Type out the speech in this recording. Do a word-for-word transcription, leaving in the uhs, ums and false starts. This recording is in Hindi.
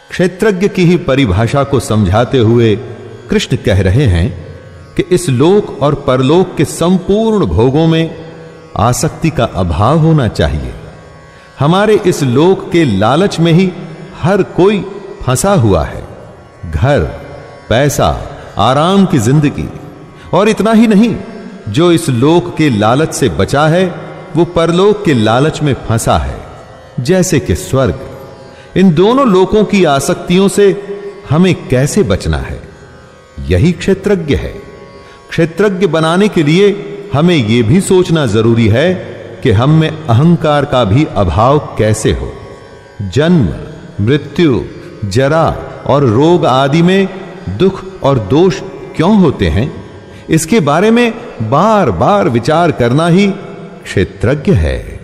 क्षेत्रज्ञ की ही परिभाषा को समझाते हुए कृष्ण कह रहे हैं कि इस लोक और परलोक के संपूर्ण भोगों में आसक्ति का अभाव होना चाहिए। हमारे इस लोक के लालच में ही हर कोई फंसा हुआ है। घर, पैसा, आराम की जिंदगी, और इतना ही नहीं, जो इस लोक के लालच से बचा है वो परलोक के लालच में फंसा है, जैसे कि स्वर्ग। इन दोनों लोकों की आसक्तियों से हमें कैसे बचना है, यही क्षेत्रज्ञ है। क्षेत्रज्ञ बनाने के लिए हमें यह भी सोचना जरूरी है कि हम में अहंकार का भी अभाव कैसे हो। जन्म, मृत्यु, जरा और रोग आदि में दुख और दोष क्यों होते हैं, इसके बारे में बार बार विचार करना ही क्षेत्रज्ञ है।